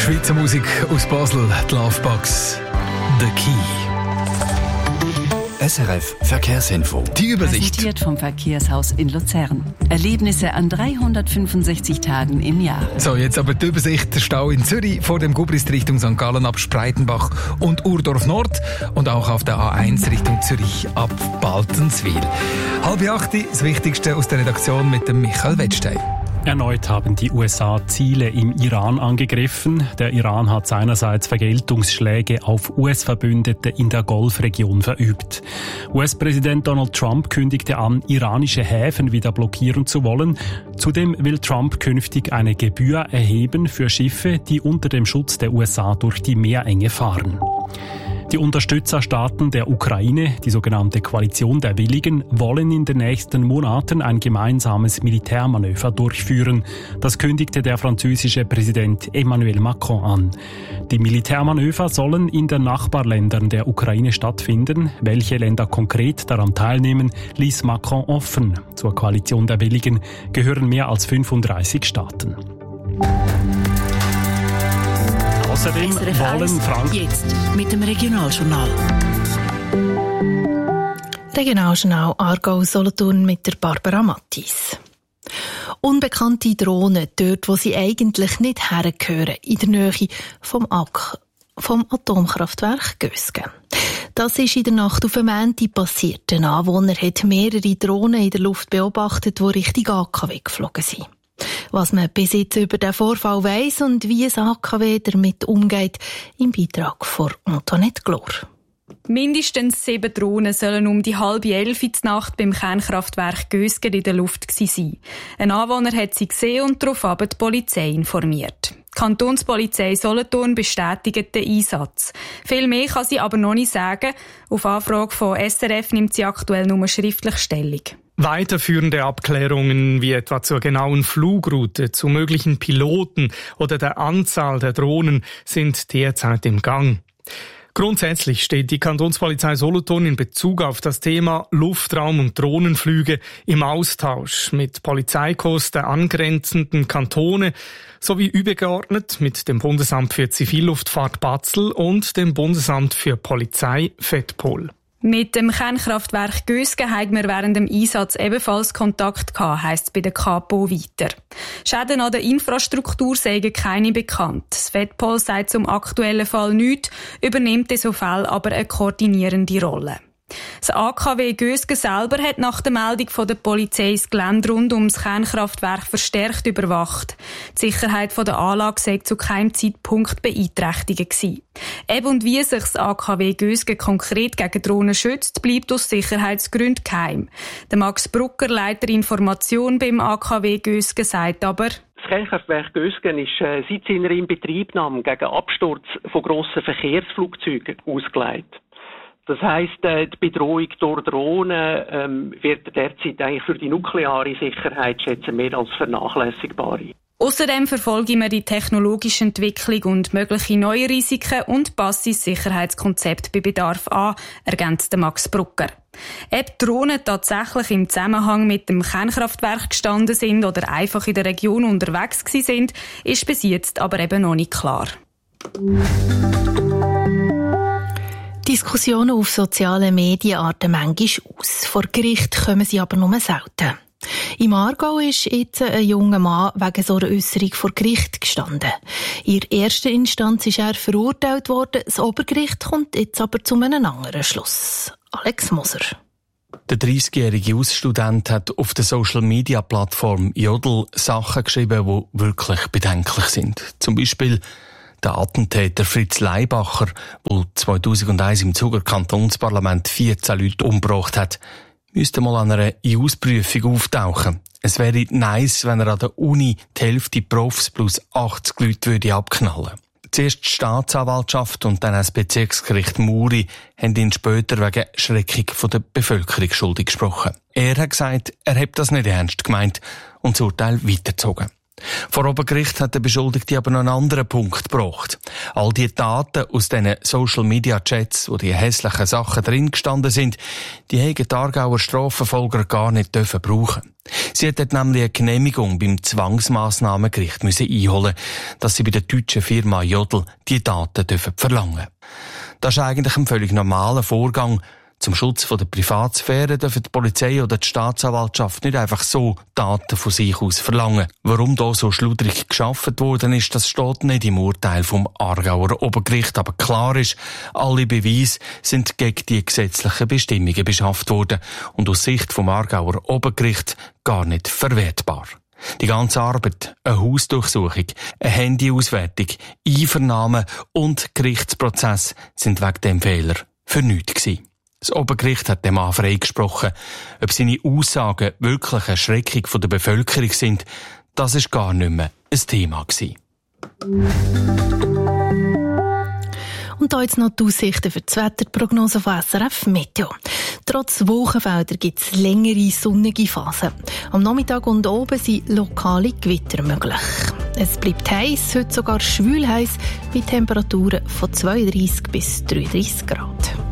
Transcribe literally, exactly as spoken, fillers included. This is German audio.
Schweizer Musik aus Basel, die Lovebox, The Key. S R F Verkehrsinfo. Die Übersicht. Präsentiert vom Verkehrshaus in Luzern. Erlebnisse an dreihundertfünfundsechzig Tagen im Jahr. So, jetzt aber die Übersicht. Der Stau in Zürich vor dem Gubrist Richtung Sankt Gallen ab Spreitenbach und Urdorf Nord und auch auf der A eins Richtung Zürich ab Baltenswil. Halb acht, das Wichtigste aus der Redaktion mit dem Michael Wettstein. Erneut haben die U S A Ziele im Iran angegriffen. Der Iran hat seinerseits Vergeltungsschläge auf U S-Verbündete in der Golfregion verübt. U S-Präsident Donald Trump kündigte an, iranische Häfen wieder blockieren zu wollen. Zudem will Trump künftig eine Gebühr erheben für Schiffe, die unter dem Schutz der U S A durch die Meerenge fahren. Die Unterstützerstaaten der Ukraine, die sogenannte Koalition der Willigen, wollen in den nächsten Monaten ein gemeinsames Militärmanöver durchführen. Das kündigte der französische Präsident Emmanuel Macron an. Die Militärmanöver sollen in den Nachbarländern der Ukraine stattfinden. Welche Länder konkret daran teilnehmen, ließ Macron offen. Zur Koalition der Willigen gehören mehr als fünfunddreißig Staaten. Außerdem wollen Frank jetzt mit dem Regionaljournal. Regionaljournal Aargau-Solothurn mit der Barbara Mattis. Unbekannte Drohnen, dort wo sie eigentlich nicht hergehören, in der Nähe vom, Ak- vom Atomkraftwerk Gösgen. Das ist in der Nacht auf Montag passiert. Ein Anwohner hat mehrere Drohnen in der Luft beobachtet, die Richtung A K W geflogen sind. Was man bis jetzt über den Vorfall weiss und wie das A K W damit umgeht, im Beitrag von Antoinette Glor. Mindestens sieben Drohnen sollen um die halbe elf in der Nacht beim Kernkraftwerk Gösgen in der Luft gewesen sein. Ein Anwohner hat sie gesehen und daraufhin die Polizei informiert. Die Kantonspolizei Solothurn bestätigt den Einsatz. Viel mehr kann sie aber noch nicht sagen. Auf Anfrage von S R F nimmt sie aktuell nur schriftlich Stellung. Weiterführende Abklärungen wie etwa zur genauen Flugroute, zu möglichen Piloten oder der Anzahl der Drohnen sind derzeit im Gang. Grundsätzlich steht die Kantonspolizei Solothurn in Bezug auf das Thema Luftraum- und Drohnenflüge im Austausch mit Polizeikorps der angrenzenden Kantone sowie übergeordnet mit dem Bundesamt für Zivilluftfahrt Basel und dem Bundesamt für Polizei Fettpol. Mit dem Kernkraftwerk Gösgen haben wir während dem Einsatz ebenfalls Kontakt gehabt, heisst es bei der Kapo weiter. Schäden an der Infrastruktur seien keine bekannt. Das Fettpol sagt zum aktuellen Fall nichts, übernimmt in so Fällen aber eine koordinierende Rolle. Das A K W Gösgen selber hat nach der Meldung von der Polizei das Gelände rund ums Kernkraftwerk verstärkt überwacht. Die Sicherheit der Anlage sei zu keinem Zeitpunkt beeinträchtigt gewesen. Eben und wie sich das A K W Gösgen konkret gegen Drohnen schützt, bleibt aus Sicherheitsgründen geheim. Der Max Brucker, Leiter Information beim A K W Gösgen, sagt aber: Das Kernkraftwerk Gösgen ist äh, seit seiner Inbetriebnahme gegen Absturz von grossen Verkehrsflugzeugen ausgelegt. Das heisst, die Bedrohung durch Drohnen ähm, wird derzeit eigentlich für die nukleare Sicherheit schätzen mehr als vernachlässigbar. Außerdem verfolgen wir die technologische Entwicklung und mögliche neue Risiken und passen das Sicherheitskonzept bei Bedarf an, ergänzt Max Brucker. Ob Drohnen tatsächlich im Zusammenhang mit dem Kernkraftwerk gestanden sind oder einfach in der Region unterwegs gewesen sind, ist bis jetzt aber eben noch nicht klar. Diskussionen auf sozialen Medien arten manchmal aus. Vor Gericht kommen sie aber nur selten. Im Aargau ist jetzt ein junger Mann wegen so einer Äusserung vor Gericht gestanden. In der ersten Instanz ist er verurteilt worden. Das Obergericht kommt jetzt aber zu einem anderen Schluss. Alex Moser. Der dreißigjährige Ausstudent hat auf der Social-Media-Plattform Jodel Sachen geschrieben, die wirklich bedenklich sind. Zum Beispiel der Attentäter Fritz Leibacher, der zweitausendeins im Zuger Kantonsparlament vierzehn Leute umgebracht hat, müsste mal an einer I U-Prüfung auftauchen. Es wäre nice, wenn er an der Uni die Hälfte Profs plus achtzig Leute würde abknallen. Zuerst die Staatsanwaltschaft und dann das Bezirksgericht Muri haben ihn später wegen Schreckung von der Bevölkerung schuldig gesprochen. Er hat gesagt, er habe das nicht ernst gemeint und das Urteil weitergezogen. Vor Obergericht hat der Beschuldigte aber noch einen anderen Punkt gebracht. All die Daten aus diesen Social-Media-Chats, wo die hässlichen Sachen drin gestanden sind, die haben die Aargauer Strafverfolger gar nicht dürfen brauchen. Sie hätten nämlich eine Genehmigung beim Zwangsmassnahmengericht müssen einholen, dass sie bei der deutschen Firma Jodl die Daten dürfen verlangen. Das ist eigentlich ein völlig normaler Vorgang. Zum Schutz der Privatsphäre dürfen die Polizei oder die Staatsanwaltschaft nicht einfach so Daten von sich aus verlangen. Warum da so schludrig geschaffen worden ist, das steht nicht im Urteil vom Aargauer Obergericht. Aber klar ist, alle Beweise sind gegen die gesetzlichen Bestimmungen beschafft worden und aus Sicht vom Aargauer Obergericht gar nicht verwertbar. Die ganze Arbeit, eine Hausdurchsuchung, eine Handyauswertung, Einvernahmen und Gerichtsprozess sind wegen dem Fehler für nichts gewesen. Das Obergericht hat dem Mann freigesprochen. Ob seine Aussagen wirklich eine Erschreckung der Bevölkerung sind, das ist gar nicht mehr ein Thema gewesen. Und hier jetzt noch die Aussichten für die Wetterprognose von S R F Meteo. Trotz Wolkenfelder gibt es längere sonnige Phasen. Am Nachmittag und oben sind lokale Gewitter möglich. Es bleibt heiß, heute sogar schwül heiß, bei Temperaturen von zweiunddreissig bis dreiunddreissig Grad.